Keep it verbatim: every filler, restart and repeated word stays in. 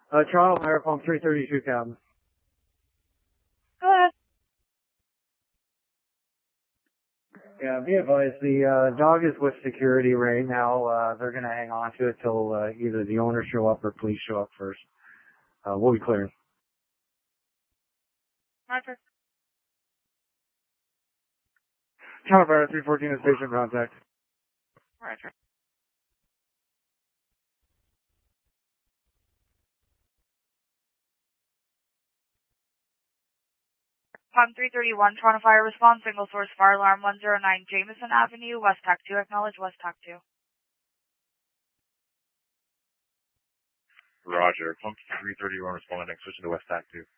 Uh, Toronto Fire Pump three thirty-two cabin. Go ahead. Yeah, be advised, the uh, dog is with security right now. Uh, they're going to hang on to it till uh, either the owners show up or police show up first. Uh, we'll be clearing. Roger. Toronto Fire three fourteen is patient contact. Roger. Pond three thirty-one, Toronto Fire Response, single source fire alarm one zero nine Jameson Avenue, West Tac two. Acknowledge West Tac two. Roger. Pump three thirty-one responding. Switching to West Tac two.